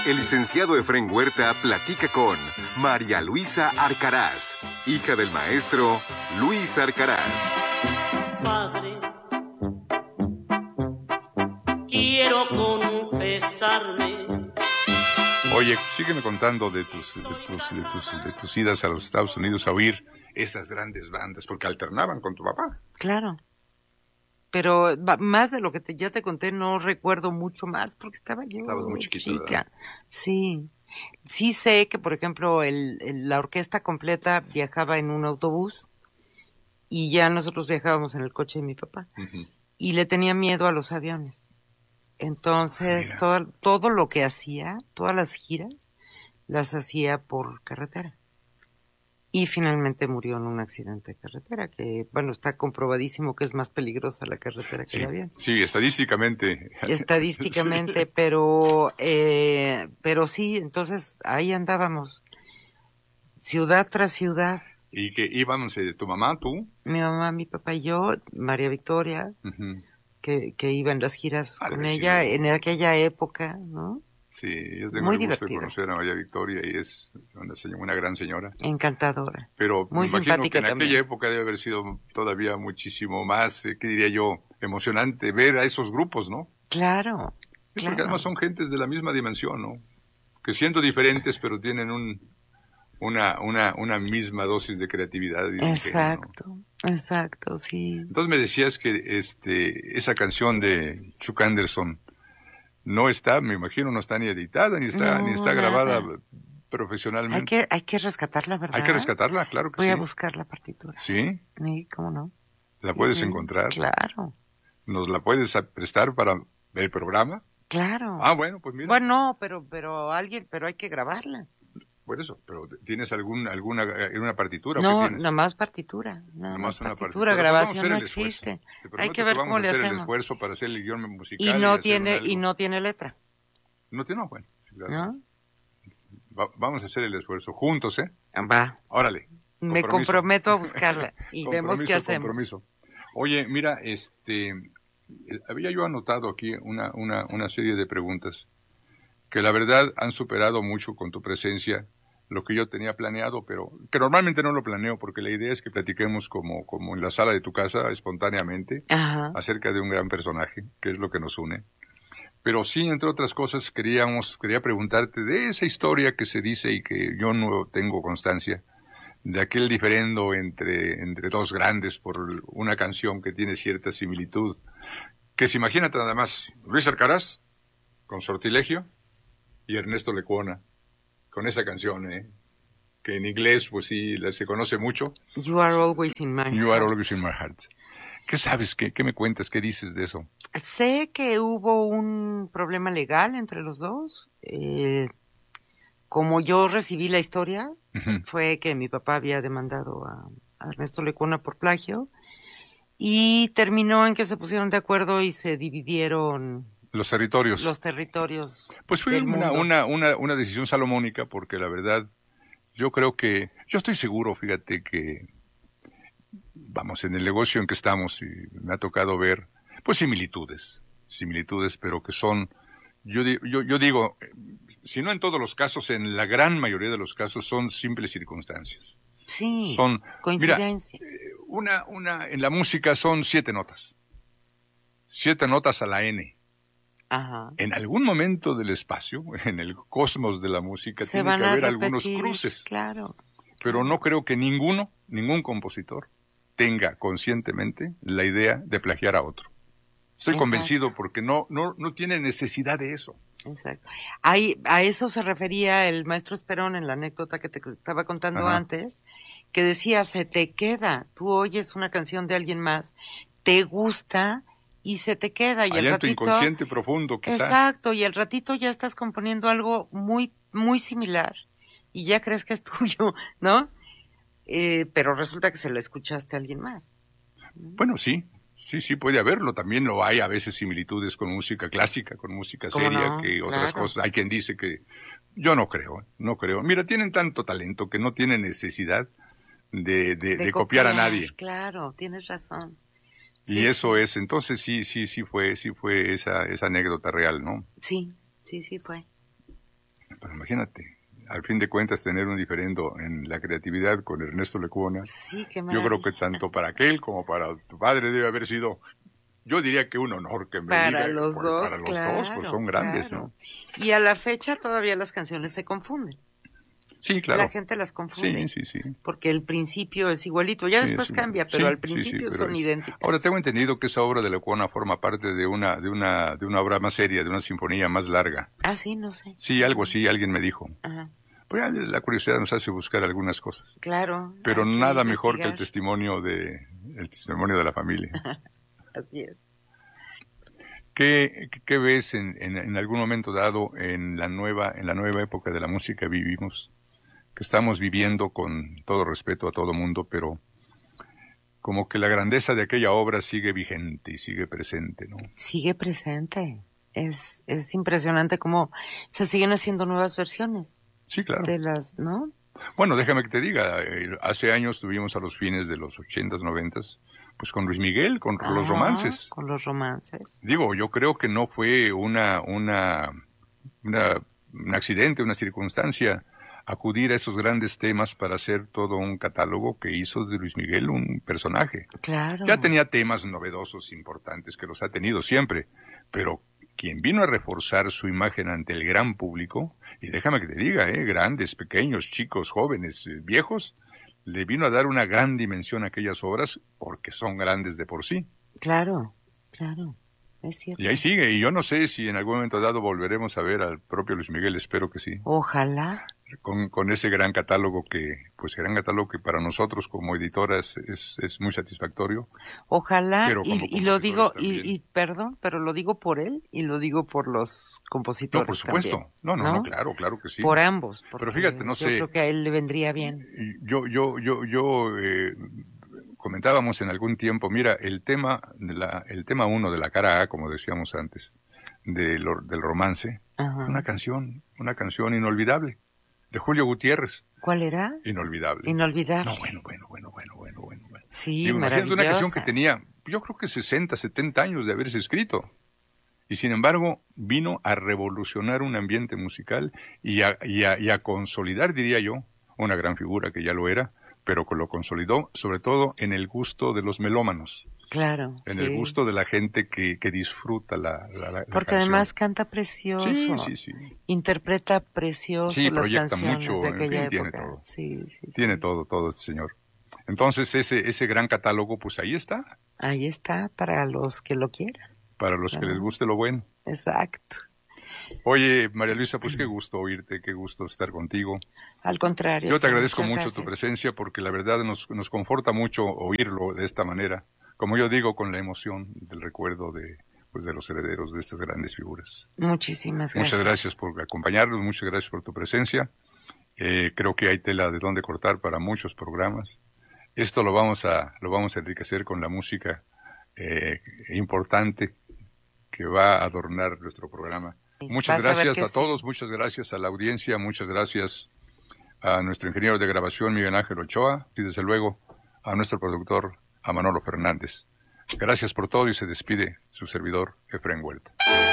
el licenciado Efrén Huerta platica con María Luisa Arcaraz, hija del maestro Luis Arcaraz. Padre, quiero confesarme. Oye, sígueme contando de tus idas a los Estados Unidos a oír esas grandes bandas, porque alternaban con tu papá. Claro. Pero más de lo que ya te conté, no recuerdo mucho más, porque estaba yo muy chiquita, chica. ¿verdad? Sí. Sí sé que, por ejemplo, la orquesta completa viajaba en un autobús y ya nosotros viajábamos en el coche de mi papá. Uh-huh. Y le tenía miedo a los aviones. Entonces, todo lo que hacía, todas las giras, las hacía por carretera. Y finalmente murió en un accidente de carretera, que, bueno, está comprobadísimo que es más peligrosa la carretera que el avión. Sí, estadísticamente. Estadísticamente, Sí. pero sí, entonces ahí andábamos, ciudad tras ciudad. ¿Y que íbamos tu mamá, tú? Mi mamá, mi papá y yo, María Victoria, Uh-huh. que iba en las giras con ella en aquella época, ¿no? Sí, yo tengo muy el gusto divertido. de conocer a María Victoria y es una gran señora. Encantadora. Pero muy me imagino simpática que en también. aquella época debe haber sido todavía muchísimo más, ¿qué diría yo? Emocionante ver a esos grupos, ¿no? Claro. Sí, porque además son gentes de la misma dimensión, ¿no? Que siendo diferentes, pero tienen una misma dosis de creatividad. Y exacto, ingenio, ¿no? Exacto, sí. Entonces me decías que esa canción de Chuck Anderson no está, me imagino, no está ni editada, ni está grabada profesionalmente. Hay que rescatarla, ¿verdad? Hay que rescatarla, claro que Voy sí. a buscar la partitura. ¿Sí? Sí, ¿cómo no? ¿La puedes encontrar? Claro. ¿Nos la puedes prestar para el programa? Claro. Ah, bueno, pues mira. Bueno, pero hay que grabarla. Por eso, pero ¿tienes alguna partitura? No, ¿Qué tienes? nada más partitura. Nada más una partitura, partitura. grabación no existe. Hay que ver cómo le hacemos. Vamos a hacer el esfuerzo para hacer el guión musical. Y no tiene letra. No tiene, bueno. Claro. ¿No? Vamos a hacer el esfuerzo juntos, ¿eh? Va. Órale. Me comprometo a buscarla y vemos qué hacemos. Compromiso. Oye, mira, había yo anotado aquí una serie de preguntas que la verdad han superado mucho con tu presencia lo que yo tenía planeado, pero que normalmente no lo planeo porque la idea es que platiquemos como en la sala de tu casa, espontáneamente, Ajá. acerca de un gran personaje, que es lo que nos une. Pero sí, entre otras cosas, quería preguntarte de esa historia que se dice y que yo no tengo constancia, de aquel diferendo entre dos grandes por una canción que tiene cierta similitud. Que se imagínate nada más, Luis Arcaraz, con Sortilegio, y Ernesto Lecuona, con esa canción, que en inglés, pues sí, se conoce mucho. You are always in my heart. You are always in my heart. ¿Qué sabes? ¿Qué me cuentas? ¿Qué dices de eso? Sé que hubo un problema legal entre los dos. Como yo recibí la historia, Uh-huh. fue que mi papá había demandado a Ernesto Lecuona por plagio y terminó en que se pusieron de acuerdo y se dividieron los territorios. Pues fue una decisión salomónica porque la verdad yo estoy seguro, fíjate que vamos, en el negocio en que estamos y me ha tocado ver pues similitudes, pero que son, yo digo, si no en todos los casos, en la gran mayoría de los casos son simples circunstancias. Sí, son coincidencias. Mira, en la música son 7 notas. 7 notas a la N. Ajá. En algún momento del espacio, en el cosmos de la música, tiene que haber algunos cruces. Claro. Pero no creo que ningún compositor tenga conscientemente la idea de plagiar a otro. Estoy convencido porque no tiene necesidad de eso. Exacto. A eso se refería el maestro Esperón en la anécdota que te estaba contando antes, que decía, se te queda, tú oyes una canción de alguien más, te gusta y se te queda. Y allá el ratito, en tu inconsciente profundo, quizá. Exacto, y al ratito ya estás componiendo algo muy, muy similar y ya crees que es tuyo, ¿no? Pero resulta que se la escuchaste a alguien más. Bueno, sí, puede haberlo. También lo hay a veces similitudes con música clásica, con música seria, que otras cosas. Hay quien dice que yo no creo. Mira, tienen tanto talento que no tienen necesidad de copiar a nadie. Claro, tienes razón. Y eso es, entonces sí fue esa anécdota real, ¿no? Sí fue. Pero imagínate, al fin de cuentas, tener un diferendo en la creatividad con Ernesto Lecuona. Sí, qué Yo maravilla. creo que tanto para aquel como para tu padre debe haber sido, yo diría que un honor que me Para diga, los dos, para los claro, dos, pues son grandes, claro. ¿no? Y a la fecha todavía las canciones se confunden. Sí, claro. La gente las confunde. Sí, sí, sí. Porque el principio es igualito. Ya Sí, después es cambia, igual. pero Sí, al sí, principio pero son idénticas. Ahora, tengo entendido que esa obra de Lecuona forma parte de una obra más seria, de una sinfonía más larga. Ah, sí, no sé. Sí, algo así, alguien me dijo. Ajá. Pues ya la curiosidad nos hace buscar algunas cosas. Claro. Pero hay que nada mejor que el investigar. testimonio de la familia. Así es. ¿Qué ves en algún momento dado en la nueva época de la música que vivimos, que estamos viviendo con todo respeto a todo mundo, pero como que la grandeza de aquella obra sigue vigente y sigue presente, ¿no? Sigue presente. Es impresionante cómo se siguen haciendo nuevas versiones Sí, claro. de las, ¿no? Bueno, déjame que te diga, hace años tuvimos a los fines de los 80s, 90s, pues con Luis Miguel, con los Ajá, romances. con los romances. Digo, yo creo que no fue un accidente, una circunstancia, acudir a esos grandes temas para hacer todo un catálogo que hizo de Luis Miguel un personaje. Claro. Ya tenía temas novedosos, importantes, que los ha tenido siempre, pero quien vino a reforzar su imagen ante el gran público, y déjame que te diga, grandes, pequeños, chicos, jóvenes, viejos, le vino a dar una gran dimensión a aquellas obras porque son grandes de por sí. Claro, claro. Es cierto. Y ahí sigue, y yo no sé si en algún momento dado volveremos a ver al propio Luis Miguel, espero que sí, Ojalá. con ese gran catálogo que para nosotros como editoras es muy satisfactorio. Ojalá, Pero como y lo digo, compositores también. perdón, pero lo digo por él y lo digo por los compositores. No, por supuesto. También, No, claro que sí. Por ambos. Pero fíjate, no yo sé. creo que a él le vendría bien. Yo comentábamos en algún tiempo, mira, el tema 1 de la cara A, como decíamos antes, del romance, Ajá. una canción inolvidable, de Julio Gutiérrez. ¿Cuál era? Inolvidable. Inolvidable. No, bueno. Sí, Digo, imagínate una canción que maravillosa. tenía, yo creo que 60, 70 años de haberse escrito. Y sin embargo, vino a revolucionar un ambiente musical y a consolidar, diría yo, una gran figura que ya lo era, pero que lo consolidó sobre todo en el gusto de los melómanos. Claro. En sí. el gusto de la gente que disfruta la Porque canción. además canta precioso. Sí. Interpreta precioso Sí, las proyecta canciones mucho, de en aquella fin, tiene época. todo. Sí. Tiene todo este señor. Entonces, ese gran catálogo, pues ahí está, Ahí está, para los que lo quieran. para los que les guste lo bueno. Exacto. Oye, María Luisa, pues qué gusto oírte, qué gusto estar contigo. Al contrario. Yo te agradezco muchas mucho tu gracias. presencia porque la verdad nos conforta mucho oírlo de esta manera, como yo digo, con la emoción del recuerdo de los herederos de estas grandes figuras. Muchísimas gracias. Muchas gracias por acompañarnos, muchas gracias por tu presencia. Creo que hay tela de dónde cortar para muchos programas. Esto lo vamos a enriquecer con la música importante que va a adornar nuestro programa. Muchas Vas a ver gracias que a sí. todos, muchas gracias a la audiencia, muchas gracias a nuestro ingeniero de grabación Miguel Ángel Ochoa y desde luego a nuestro productor a Manolo Fernández. Gracias por todo y se despide su servidor Efraín Huerta.